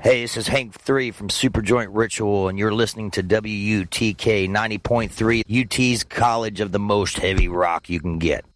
Hey, this is Hank 3 from Superjoint Ritual, and you're listening to WUTK 90.3, UT's college of the most heavy rock you can get.